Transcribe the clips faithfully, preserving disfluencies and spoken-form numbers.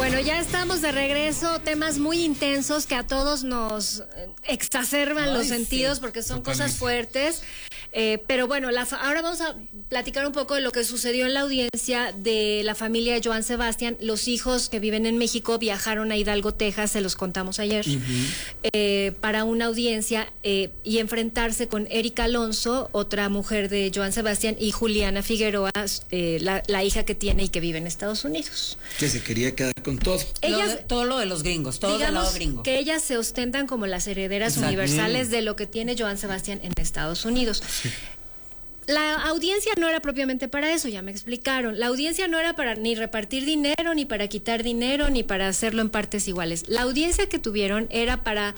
Bueno, ya estamos de regreso, temas muy intensos que a todos nos exacerban Ay, los sentidos sí. porque son Totalmente. cosas fuertes. Eh, pero bueno, la, ahora vamos a platicar un poco de lo que sucedió en la audiencia de la familia de Joan Sebastián. Los hijos que viven en México viajaron a Hidalgo, Texas, se los contamos ayer, uh-huh. eh, para una audiencia eh, y enfrentarse con Erika Alonso, otra mujer de Joan Sebastián, y Juliana Figueroa, eh, la, la hija que tiene y que vive en Estados Unidos. Que se quería quedar con todo. Ellas, lo de, todo lo de los gringos, todo del lado gringo. Que ellas se ostentan como las herederas Exacto. universales de lo que tiene Joan Sebastián en Estados Unidos. Sí. La audiencia no era propiamente para eso, ya me explicaron. La audiencia no era para ni repartir dinero, ni para quitar dinero, ni para hacerlo en partes iguales. La audiencia que tuvieron era para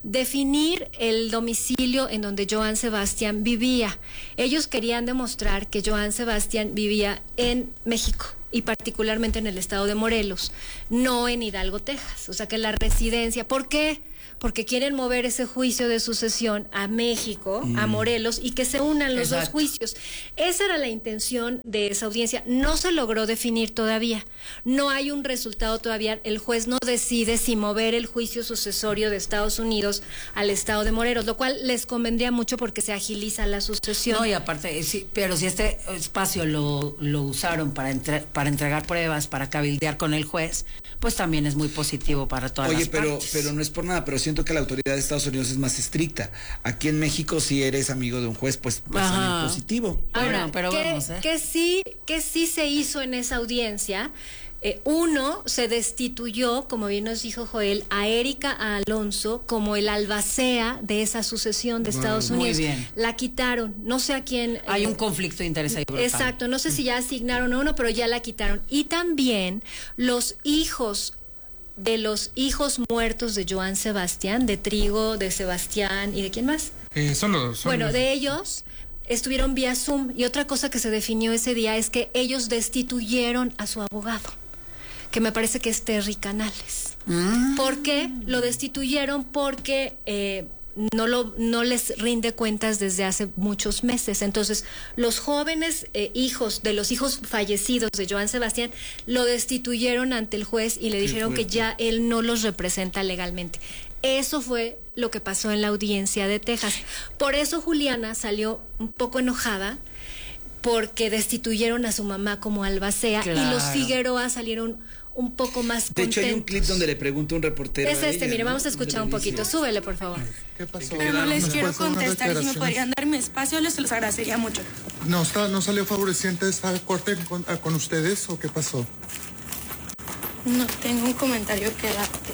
definir el domicilio en donde Joan Sebastián vivía. Ellos querían demostrar que Joan Sebastián vivía en México y particularmente en el estado de Morelos, no en Hidalgo, Texas. O sea que la residencia, ¿por qué? Porque quieren mover ese juicio de sucesión a México, mm. a Morelos, y que se unan los Exacto. dos juicios. Esa era la intención de esa audiencia. No se logró definir todavía. No hay un resultado todavía. El juez no decide si mover el juicio sucesorio de Estados Unidos al estado de Morelos, lo cual les convendría mucho porque se agiliza la sucesión. No, y aparte, sí, pero si este espacio lo, lo usaron para, entre, para entregar pruebas, para cabildear con el juez, pues también es muy positivo para todas Oye, las pero, partes. pero no es por nada, pero siento que la autoridad de Estados Unidos es más estricta. Aquí en México, si eres amigo de un juez, pues, pues sale positivo. Ahora, bueno, pero que, vamos, ¿eh? que sí, que sí se hizo en esa audiencia. Eh, uno, se destituyó, como bien nos dijo Joel, a Erika Alonso como el albacea de esa sucesión de Estados Muy Unidos. bien. La quitaron, no sé a quién. Hay eh, un conflicto de interés ahí brutal. Exacto, no sé si ya asignaron a uno, pero ya la quitaron. Y también los hijos de los hijos muertos de Joan Sebastián, de Trigo, de Sebastián y de quién más. Eh, son los, son bueno, los... de ellos estuvieron vía Zoom, y otra cosa que se definió ese día es que ellos destituyeron a su abogado, que me parece que es Terry Canales. Mm. ¿Por qué? Lo destituyeron porque eh, no lo no les rinde cuentas desde hace muchos meses. Entonces, los jóvenes eh, hijos de los hijos fallecidos de Joan Sebastián lo destituyeron ante el juez y le dijeron que ya él no los representa legalmente. Eso fue lo que pasó en la audiencia de Texas. Por eso Juliana salió un poco enojada, porque destituyeron a su mamá como albacea, claro. y los Figueroa salieron un poco más contentos. De hecho, hay un clip donde le pregunta un reportero. Es este, ella, mire, ¿no? vamos a escuchar un poquito. Súbele, por favor. ¿Qué pasó? Pero no les quiero contestar, si me podrían dar mi espacio, les los agradecería mucho. ¿No, está, no salió favoreciente esta corte con, con ustedes o qué pasó? No tengo un comentario que darte.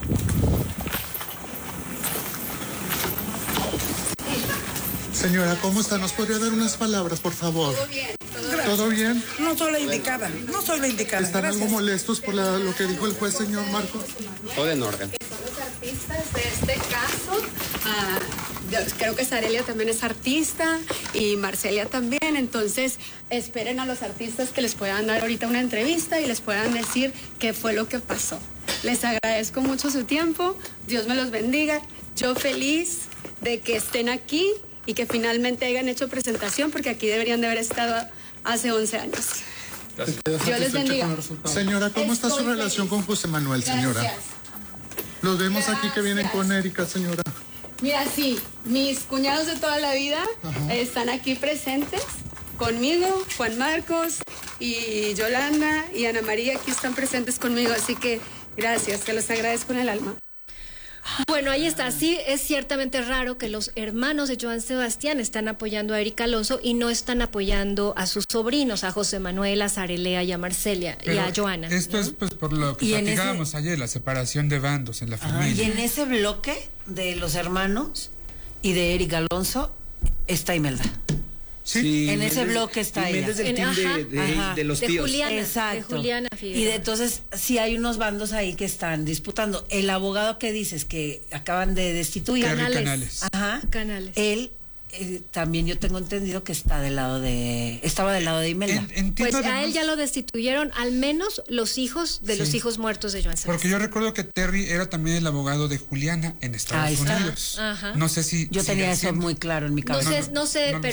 Señora, ¿cómo está? ¿Nos podría dar unas palabras, por favor? Todo bien. Todo, ¿Todo bien? No soy la indicada, no soy la indicada. ¿Están Gracias. algo molestos por la, lo que dijo el juez, señor Marcos? Todo en orden. Son los artistas de este caso. Ah, creo que Sarelia también es artista y Marcelia también. Entonces, esperen a los artistas que les puedan dar ahorita una entrevista y les puedan decir qué fue lo que pasó. Les agradezco mucho su tiempo. Dios me los bendiga. Yo feliz de que estén aquí y que finalmente hayan hecho presentación, porque aquí deberían de haber estado hace once años. Gracias. Dios les bendiga. Señora, ¿cómo está su relación con José Manuel, señora? Gracias. Los vemos Gracias. aquí que vienen con Erika, señora. Mira, sí, mis cuñados de toda la vida Ajá. están aquí presentes conmigo, Juan Marcos y Yolanda y Ana María aquí están presentes conmigo, así que gracias, te los agradezco en el alma. Bueno, ahí está. Sí, es ciertamente raro que los hermanos de Joan Sebastián están apoyando a Erika Alonso y no están apoyando a sus sobrinos, a José Manuel, a Sarelea y a Marcelia. Pero y a Joana. Esto ¿no? es pues por lo que platicábamos ese... ayer, la separación de bandos en la Ajá, familia. y en ese bloque de los hermanos y de Erika Alonso está Imelda. Sí, sí, en ese Méndez, bloque está ella. Méndez del team de, de, ajá, de los de tíos. Juliana, Exacto. De Juliana Figueroa. Y de, entonces sí hay unos bandos ahí que están disputando. El abogado que dices que acaban de destituir. Canales. Canales. Ajá. Canales. Él eh, también yo tengo entendido que está del lado de estaba del lado de Imelda. En, pues además, a él ya lo destituyeron, al menos los hijos de sí. los hijos muertos de Joan Sebastián. Porque yo recuerdo que Terry era también el abogado de Juliana en Estados Unidos. Ajá. No sé si yo tenía eso siendo. muy claro en mi cabeza. No sé, no sé, no, no pero sé.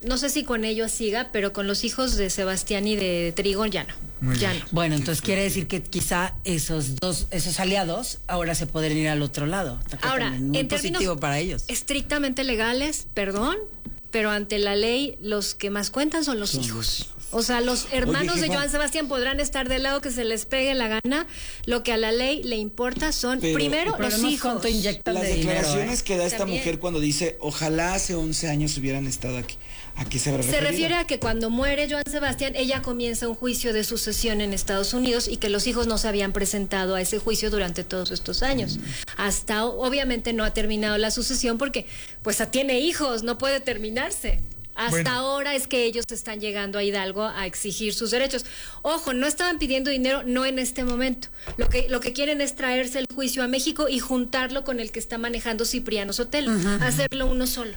no sé si con ellos siga, pero con los hijos de Sebastián y de Trigo ya no. Muy ya bien. no. Bueno, entonces quiere decir que quizá esos dos, esos aliados, ahora se podrían ir al otro lado. Ahora, muy en positivo términos para ellos. estrictamente legales, perdón, pero ante la ley los que más cuentan son los Son hijos. los hijos. O sea, los hermanos Oye, de jefa. Joan Sebastián podrán estar del lado que se les pegue la gana. Lo que a la ley le importa son, Pero primero, el los problema es hijos. cuánto inyectan Las de dinero, declaraciones ¿eh? que da esta También. mujer cuando dice, ojalá hace once años hubieran estado aquí. ¿A qué se habrá Se referido? refiere a que cuando muere Joan Sebastián, ella comienza un juicio de sucesión en Estados Unidos y que los hijos no se habían presentado a ese juicio durante todos estos años. Hasta, obviamente, no ha terminado la sucesión porque, pues, tiene hijos, no puede terminarse. Hasta Bueno. ahora es que ellos están llegando a Hidalgo a exigir sus derechos. Ojo, no estaban pidiendo dinero, no en este momento. Lo que, lo que quieren es traerse el juicio a México y juntarlo con el que está manejando Cipriano Sotelo, hacerlo uno solo.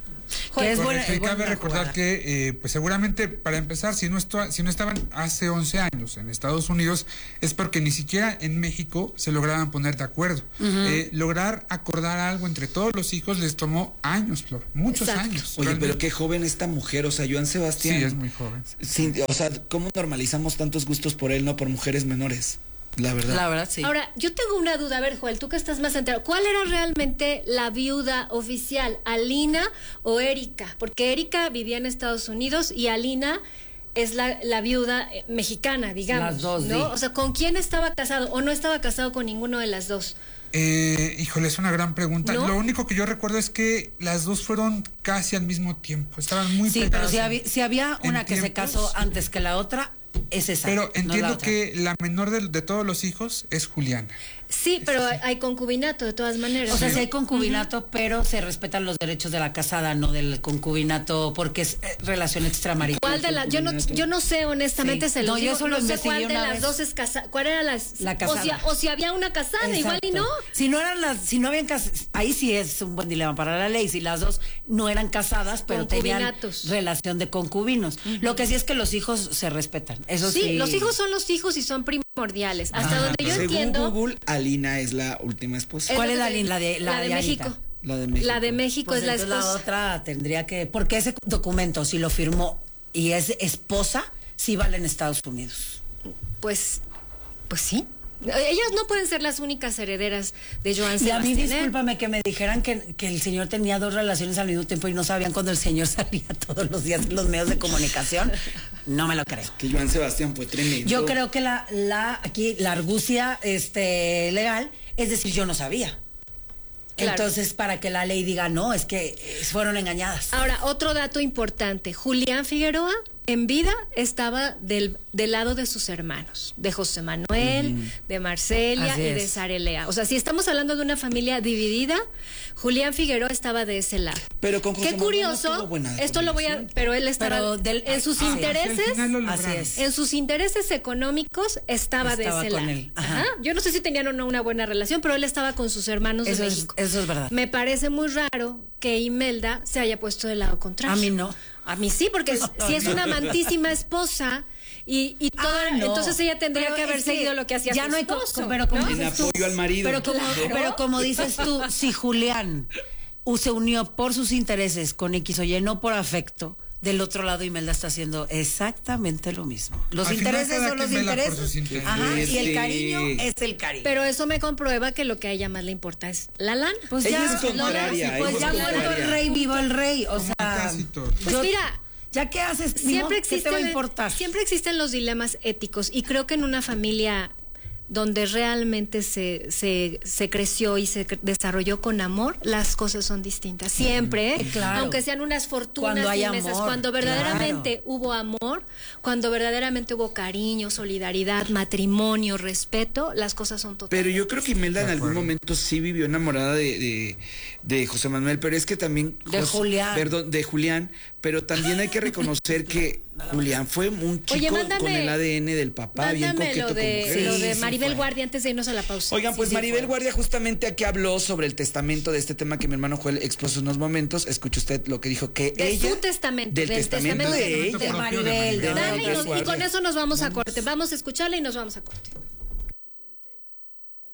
Que es Correcto, buena- y es cabe buena recordar jugada. que, eh, pues seguramente, para empezar, si no, esto- si no estaban hace once años en Estados Unidos, es porque ni siquiera en México se lograban poner de acuerdo. Eh, lograr acordar algo entre todos los hijos les tomó años, Flor, muchos Exacto. años. Oye, realmente. pero qué joven esta mujer, o sea, Joan Sebastián. Sí, es muy joven. Sin- o sea, ¿cómo normalizamos tantos gustos por él, no por mujeres menores? La verdad. La verdad, sí. Ahora, yo tengo una duda, a ver, Joel, tú que estás más enterado, ¿cuál era realmente la viuda oficial, Alina o Erika? Porque Erika vivía en Estados Unidos y Alina es la, la viuda eh, mexicana, digamos. Las dos, ¿no? sí. O sea, ¿con quién estaba casado o no estaba casado con ninguno de las dos? Eh, híjole, es una gran pregunta. ¿No? Lo único que yo recuerdo es que las dos fueron casi al mismo tiempo. Estaban muy Sí, pegadas pero si en- había, si había en una que se tiempos. casó antes que la otra, es esa. Pero no la entiendo otra. que la menor de, de todos los hijos es Juliana. Sí, pero hay, hay concubinato de todas maneras. O sea, ¿no? si hay concubinato, pero se respetan los derechos de la casada, no del concubinato, porque es eh, relación extramarital. ¿Cuál de las? Yo no, yo no sé, honestamente, Sí. se lo No, yo digo, solo no sé investigué cuál de una las vez. dos es casada. ¿Cuál era las? La casada. O si, o si había una casada, igual y no. Si no eran las, si no habían cas- ahí sí es un buen dilema para la ley, si las dos no eran casadas, pero tenían Concubinatos. relación de concubinos. Lo que sí es que los hijos se respetan. Eso sí. Sí, los hijos son los hijos y son primordiales. Hasta donde yo Según entiendo. Google, Alina es la última esposa. ¿Cuál lo es la que- lin- la de- la de México. Anita? La de México. La de México Pues es la entonces esposa. la otra tendría que, porque ese documento si lo firmó y es esposa, sí vale en Estados Unidos. Pues, pues sí. Ellas no pueden ser las únicas herederas de Joan Y a mí, Sebastián. ¿eh? discúlpame que me dijeran que, que el señor tenía dos relaciones al mismo tiempo y no sabían cuando el señor salía todos los días en los medios de comunicación. No me lo creo. Que Joan Sebastián fue tremendo. Yo creo que la, la aquí la argucia este legal es decir, yo no sabía. Claro. Entonces, para que la ley diga no, es que eh, fueron engañadas. Ahora, otro dato importante. Julián Figueroa, en vida, estaba del, del lado de sus hermanos, de José Manuel, de Marcelia Así y es. de Sarelea. O sea, si estamos hablando de una familia dividida, Julián Figueroa estaba de ese lado. Pero con José Qué Manuel no curioso, tuvo buena esto lo voy a, combinación. pero él estaba Pero del- en sus ah, sí, intereses. Al final lo Así lograron. es. En sus intereses económicos estaba, de Estaba ese con lado. él, ajá. Ajá. Yo no sé si tenían o no una buena relación, pero él estaba con sus hermanos Eso de es- México. eso es verdad. Me parece muy raro que Imelda se haya puesto del lado contrario. A mí no. A mí sí, porque si es una amantísima esposa y, y todo, Ah, no. entonces ella tendría Pero que haber es que seguido lo que hacía ya su no hay co- esposo, pero como ¿no? En dices tú, apoyo al marido. Pero como, Claro. pero como dices tú, si Julián u- se unió por sus intereses con X o Y, no por afecto, del otro lado Imelda está haciendo exactamente lo mismo. Los Al final, intereses cada son los quien vela por intereses. sus intereses. Ajá, y el Sí. cariño es el cariño. Pero eso me comprueba que lo que a ella más le importa es la lana. pues Ella ya, es contraria, Lola, pues ella ya es muerto el contraria. rey, vivo el rey. O Como sea, casi todos. Pues mira, ¿ya qué haces? Ni modo, siempre ¿qué te va a existen, importar? siempre existen los dilemas éticos y creo que en una familia donde realmente se, se, se creció y se cre- desarrolló con amor, las cosas son distintas. Siempre, ¿eh? Claro. Aunque sean unas fortunas Cuando hay inmensas, amor, cuando verdaderamente hubo amor, cuando verdaderamente hubo cariño, solidaridad, matrimonio, respeto, las cosas son Pero totalmente. yo creo que Imelda en De algún acuerdo. momento sí vivió enamorada de, de, de José Manuel, pero es que también... De Jos- Julián. Perdón, de Julián, pero también hay que reconocer que Julián fue un chico Oye, mándame- con el A D N del papá, bien Mándame coqueto lo de, con mujeres. lo de Sí, Maribel fue. Guardia antes de irnos a la pausa. Oigan, pues sí Maribel fue. Guardia justamente aquí habló sobre el testamento de este tema que mi hermano Joel expuso en unos momentos. Escuche usted lo que dijo que De ella... su testamento, Del, del testamento, testamento de de- ella. de propio Maribel, de de Maribel. Dale, y, nos- y Guardia. con eso nos vamos a corte. Vamos a escucharla y nos vamos a corte.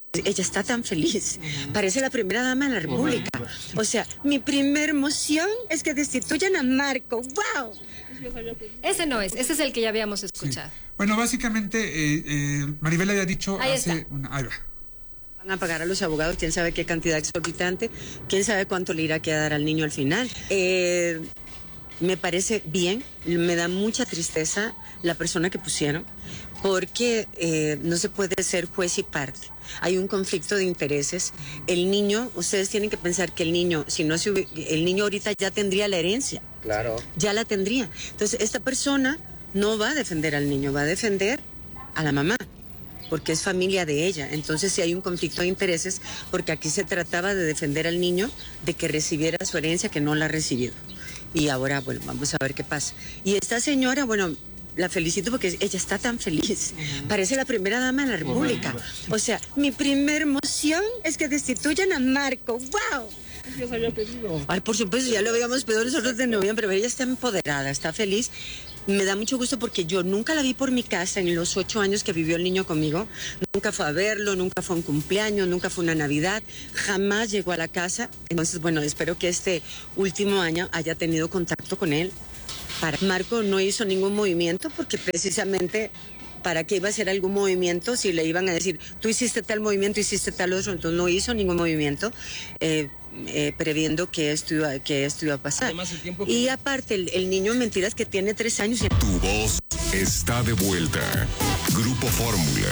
Ella está tan feliz, parece la primera dama de la República. O sea, mi primer emoción es que destituyan a Marco. ¡Wow! Ese no es, ese es el que ya habíamos escuchado. Sí. Bueno, básicamente, eh, eh, Maribel había dicho Ahí hace está. una... Ahí va. Van a pagar a los abogados, quién sabe qué cantidad exorbitante, quién sabe cuánto le irá a quedar al niño al final. Eh, me parece bien, me da mucha tristeza la persona que pusieron, porque eh, no se puede ser juez y parte. Hay un conflicto de intereses. El niño, ustedes tienen que pensar que el niño, si no se, el niño ahorita ya tendría la herencia. Claro. Ya la tendría. Entonces, esta persona no va a defender al niño, va a defender a la mamá, porque es familia de ella. Entonces, sí hay un conflicto de intereses, porque aquí se trataba de defender al niño de que recibiera su herencia, que no la ha recibido. Y ahora, bueno, vamos a ver qué pasa. Y esta señora, bueno, la felicito porque ella está tan feliz. Uh-huh. Parece la primera dama de la República. Uh-huh. O sea, mi primer emoción es que destituyan a Marco. ¡Wow! Ya se había pedido. Ay, por supuesto, ya lo habíamos pedido nosotros de noviembre, pero ella está empoderada, está feliz. Me da mucho gusto porque yo nunca la vi por mi casa en los ocho años que vivió el niño conmigo. Nunca fue a verlo, nunca fue un cumpleaños, nunca fue una Navidad, jamás llegó a la casa. Entonces, bueno, espero que este último año haya tenido contacto con él. Para Marco no hizo ningún movimiento porque precisamente para qué iba a hacer algún movimiento si le iban a decir tú hiciste tal movimiento, hiciste tal otro, entonces no hizo ningún movimiento eh, eh, previendo que esto, iba, que esto iba a pasar. Además, el tiempo que... Y aparte el, el niño mentiras que tiene tres años. Tu voz está de vuelta. Grupo Fórmula.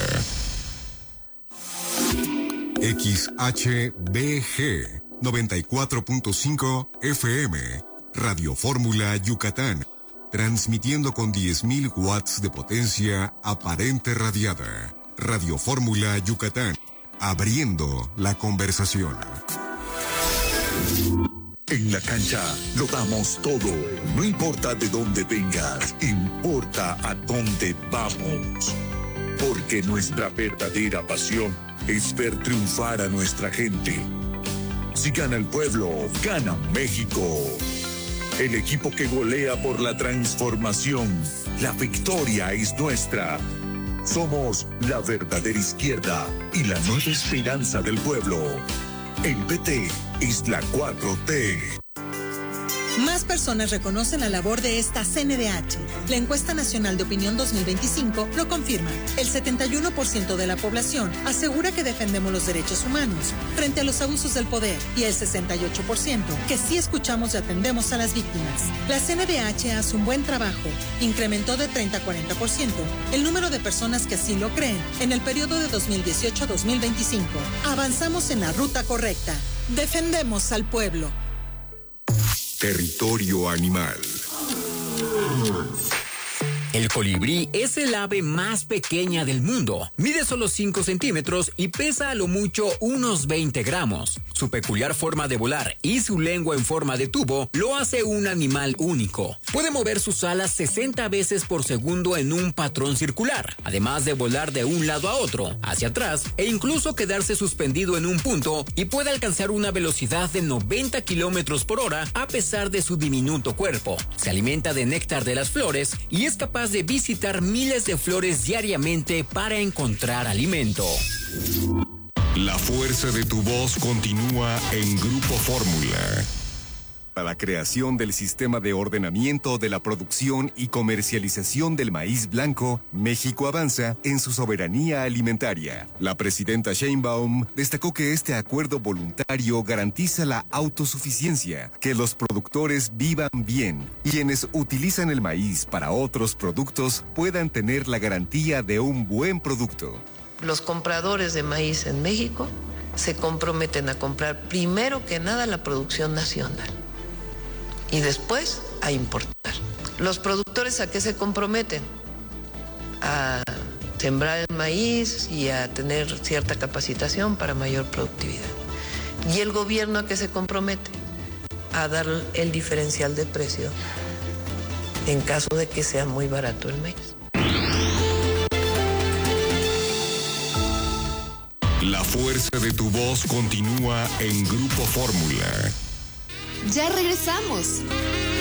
X H B G noventa y cuatro punto cinco F M. Radio Fórmula Yucatán. Transmitiendo con diez mil watts de potencia aparente radiada. Radio Fórmula Yucatán. Abriendo la conversación. En la cancha lo damos todo. No importa de dónde vengas, importa a dónde vamos. Porque nuestra verdadera pasión es ver triunfar a nuestra gente. Si gana el pueblo, gana México. El equipo que golea por la transformación. La victoria es nuestra. Somos la verdadera izquierda y la nueva esperanza del pueblo. El P T es la cuatro T. Más personas reconocen la labor de esta C N D H. La encuesta nacional de opinión dos mil veinticinco lo confirma. El setenta y uno por ciento de la población asegura que defendemos los derechos humanos frente a los abusos del poder y el sesenta y ocho por ciento que sí escuchamos y atendemos a las víctimas. La C N D H hace un buen trabajo. Incrementó de treinta a cuarenta por ciento el número de personas que así lo creen en el periodo de dos mil dieciocho a dos mil veinticinco. Avanzamos en la ruta correcta. Defendemos al pueblo. Territorio animal. El colibrí es el ave más pequeña del mundo. Mide solo cinco centímetros y pesa a lo mucho unos veinte gramos. Su peculiar forma de volar y su lengua en forma de tubo lo hace un animal único. Puede mover sus alas sesenta veces por segundo en un patrón circular, además de volar de un lado a otro, hacia atrás e incluso quedarse suspendido en un punto, y puede alcanzar una velocidad de noventa kilómetros por hora a pesar de su diminuto cuerpo. Se alimenta de néctar de las flores y es capaz de visitar miles de flores diariamente para encontrar alimento. La fuerza de tu voz continúa en Grupo Fórmula. Para la creación del sistema de ordenamiento de la producción y comercialización del maíz blanco, México avanza en su soberanía alimentaria. La presidenta Sheinbaum destacó que este acuerdo voluntario garantiza la autosuficiencia, que los productores vivan bien y quienes utilizan el maíz para otros productos puedan tener la garantía de un buen producto. Los compradores de maíz en México se comprometen a comprar primero que nada la producción nacional y después a importar. ¿Los productores a qué se comprometen? A sembrar el maíz y a tener cierta capacitación para mayor productividad. ¿Y el gobierno a qué se compromete? A dar el diferencial de precio en caso de que sea muy barato el maíz. La fuerza de tu voz continúa en Grupo Fórmula. Ya regresamos.